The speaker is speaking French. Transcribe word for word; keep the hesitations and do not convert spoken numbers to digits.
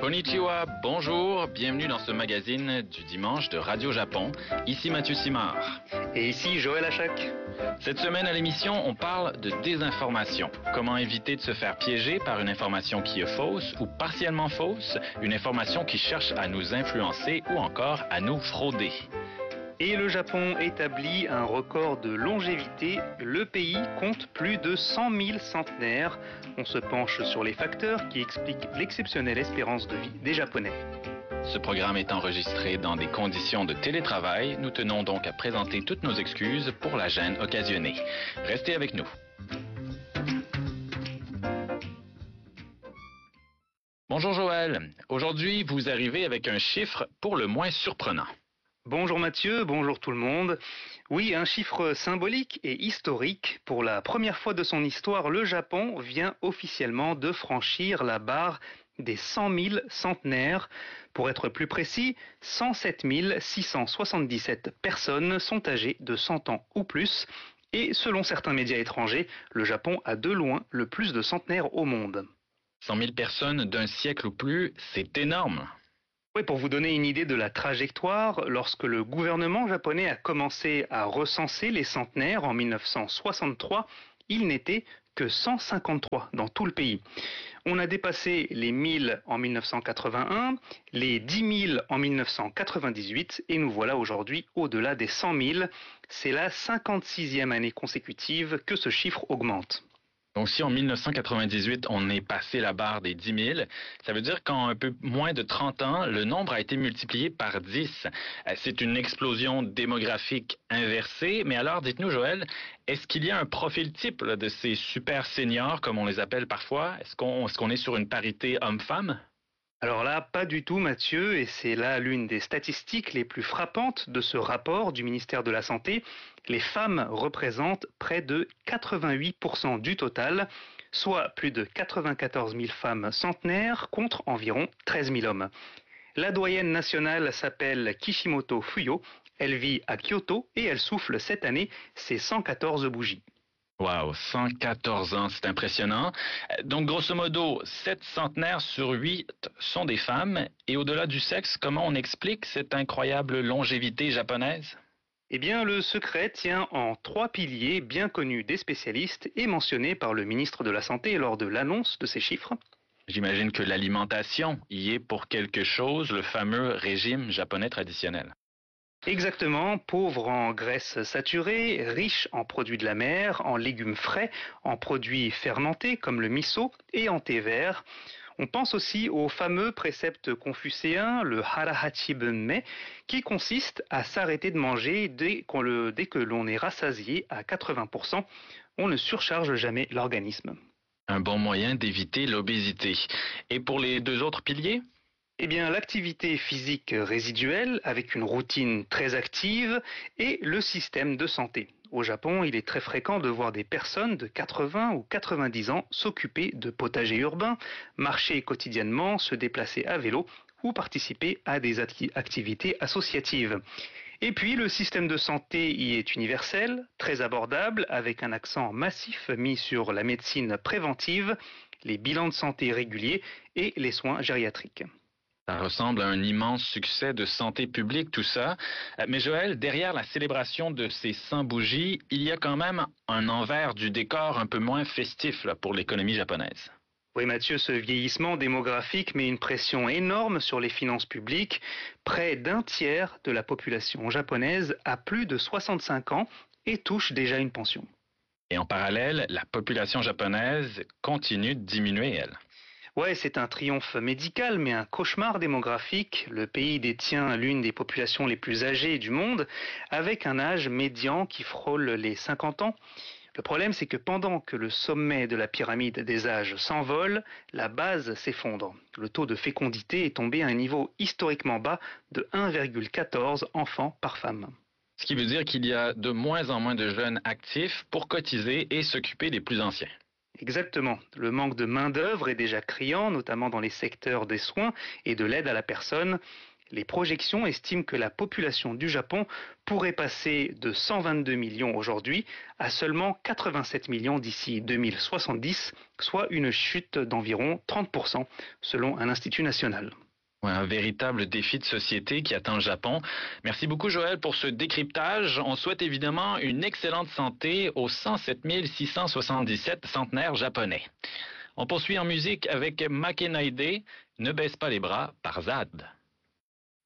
Konnichiwa, bonjour, bienvenue dans ce magazine du dimanche de Radio Japon. Ici Mathieu Simard. Et ici Joël Achac. Cette semaine à l'émission, on parle de désinformation. Comment éviter de se faire piéger par une information qui est fausse ou partiellement fausse, une information qui cherche à nous influencer ou encore à nous frauder. Et le Japon établit un record de longévité. Le pays compte plus de cent mille centenaires. On se penche sur les facteurs qui expliquent l'exceptionnelle espérance de vie des Japonais. Ce programme est enregistré dans des conditions de télétravail. Nous tenons donc à présenter toutes nos excuses pour la gêne occasionnée. Restez avec nous. Bonjour Joël. Aujourd'hui, vous arrivez avec un chiffre pour le moins surprenant. Bonjour Mathieu, bonjour tout le monde. Oui, un chiffre symbolique et historique. Pour la première fois de son histoire, le Japon vient officiellement de franchir la barre des cent mille centenaires. Pour être plus précis, cent sept mille six cent soixante-dix-sept personnes sont âgées de cent ans ou plus. Et selon certains médias étrangers, le Japon a de loin le plus de centenaires au monde. cent mille personnes d'un siècle ou plus, c'est énorme. Oui, pour vous donner une idée de la trajectoire, lorsque le gouvernement japonais a commencé à recenser les centenaires en mille neuf cent soixante-trois, il n'était que cent cinquante-trois dans tout le pays. On a dépassé les mille en mille neuf cent quatre-vingt-un, les dix mille en mille neuf cent quatre-vingt-dix-huit et nous voilà aujourd'hui au-delà des cent mille. C'est la cinquante-sixième année consécutive que ce chiffre augmente. Donc si en mille neuf cent quatre-vingt-dix-huit, on est passé la barre des dix mille, ça veut dire qu'en un peu moins de trente ans, le nombre a été multiplié par dix. C'est une explosion démographique inversée. Mais alors, dites-nous Joël, est-ce qu'il y a un profil type là, de ces super seniors, comme on les appelle parfois? Est-ce qu'on, est-ce qu'on est sur une parité homme-femme? Alors là, pas du tout Mathieu, et c'est là l'une des statistiques les plus frappantes de ce rapport du ministère de la Santé. Les femmes représentent près de quatre-vingt-huit pour cent du total, soit plus de quatre-vingt-quatorze mille femmes centenaires contre environ treize mille hommes. La doyenne nationale s'appelle Kishimoto Fuyo, elle vit à Kyoto et elle souffle cette année ses cent quatorze bougies. Wow, cent quatorze ans, c'est impressionnant. Donc, grosso modo, sept centenaires sur huit sont des femmes. Et au-delà du sexe, comment on explique cette incroyable longévité japonaise? Eh bien, le secret tient en trois piliers bien connus des spécialistes et mentionnés par le ministre de la Santé lors de l'annonce de ces chiffres. J'imagine que l'alimentation y est pour quelque chose, le fameux régime japonais traditionnel. Exactement, pauvre en graisses saturées, riche en produits de la mer, en légumes frais, en produits fermentés comme le miso et en thé vert. On pense aussi au fameux précepte confucéen, le harahachi bunmei, qui consiste à s'arrêter de manger dès, qu'on le, dès que l'on est rassasié à quatre-vingts pour cent. On ne surcharge jamais l'organisme. Un bon moyen d'éviter l'obésité. Et pour les deux autres piliers ? Eh bien, l'activité physique résiduelle, avec une routine très active, et le système de santé. Au Japon, il est très fréquent de voir des personnes de quatre-vingts ou quatre-vingt-dix ans s'occuper de potagers urbains, marcher quotidiennement, se déplacer à vélo ou participer à des activités associatives. Et puis, le système de santé y est universel, très abordable, avec un accent massif mis sur la médecine préventive, les bilans de santé réguliers et les soins gériatriques. Ça ressemble à un immense succès de santé publique, tout ça. Mais Joël, derrière la célébration de ces cent bougies, il y a quand même un envers du décor un peu moins festif là, pour l'économie japonaise. Oui Mathieu, ce vieillissement démographique met une pression énorme sur les finances publiques. Près d'un tiers de la population japonaise a plus de soixante-cinq ans et touche déjà une pension. Et en parallèle, la population japonaise continue de diminuer, elle. Ouais, c'est un triomphe médical, mais un cauchemar démographique. Le pays détient l'une des populations les plus âgées du monde, avec un âge médian qui frôle les cinquante ans. Le problème, c'est que pendant que le sommet de la pyramide des âges s'envole, la base s'effondre. Le taux de fécondité est tombé à un niveau historiquement bas de un virgule quatorze enfants par femme. Ce qui veut dire qu'il y a de moins en moins de jeunes actifs pour cotiser et s'occuper des plus anciens. Exactement. Le manque de main-d'œuvre est déjà criant, notamment dans les secteurs des soins et de l'aide à la personne. Les projections estiment que la population du Japon pourrait passer de cent vingt-deux millions aujourd'hui à seulement quatre-vingt-sept millions d'ici deux mille soixante-dix, soit une chute d'environ trente pour cent selon un institut national. Ouais, un véritable défi de société qui attend le Japon. Merci beaucoup Joël pour ce décryptage. On souhaite évidemment une excellente santé aux cent sept mille six cent soixante-dix-sept centenaires japonais. On poursuit en musique avec Makenaide, Ne baisse pas les bras par Zad.